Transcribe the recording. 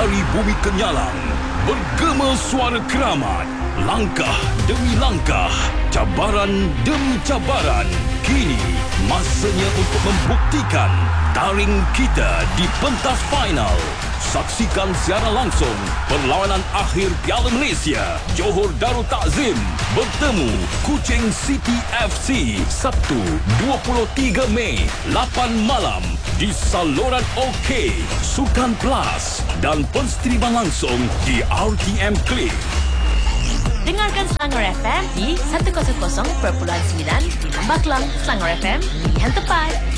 Dari bumi Kenyalang, bergema suara keramat. Langkah demi langkah, cabaran demi cabaran. Kini, masanya untuk membuktikan taring kita di pentas final. Saksikan siaran langsung perlawanan akhir Piala Malaysia. Johor Darul Takzim bertemu Kuching City FC Sabtu 23 Mei 8 malam di saluran OK, Sukan Plus dan penstriman langsung di RTM Click. Dengarkan Selangor FM di 100.9 di Lembah Kelang. Selangor FM, pilihan tepat.